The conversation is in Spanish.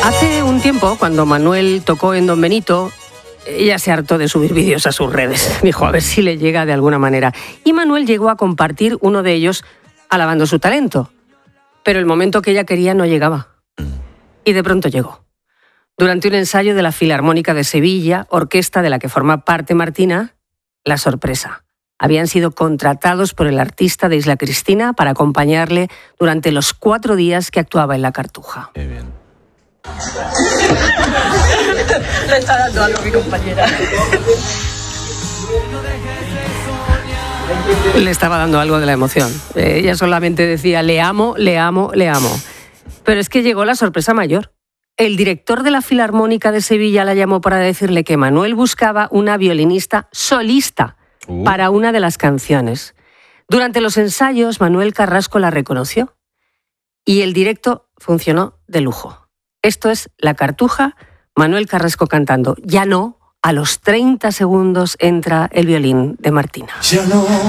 Hace un tiempo, cuando Manuel tocó en Don Benito, ella se hartó de subir vídeos a sus redes. Dijo, a ver si le llega de alguna manera. Y Manuel llegó a compartir uno de ellos alabando su talento. Pero el momento que ella quería no llegaba. Y de pronto llegó. Durante un ensayo de la Filarmónica de Sevilla, orquesta de la que forma parte Martina, la sorpresa. Habían sido contratados por el artista de Isla Cristina para acompañarle durante los 4 días que actuaba en la Cartuja. Qué bien. Le está dando algo a mi compañera. Le estaba dando algo de la emoción. Ella solamente decía, le amo, le amo, le amo. Pero es que llegó la sorpresa mayor. El director de la Filarmónica de Sevilla la llamó para decirle que Manuel buscaba una violinista solista para una de las canciones. Durante los ensayos, Manuel Carrasco la reconoció y el directo funcionó de lujo. Esto es La Cartuja, Manuel Carrasco cantando. Ya no, a los 30 segundos entra el violín de Martina. Ya no.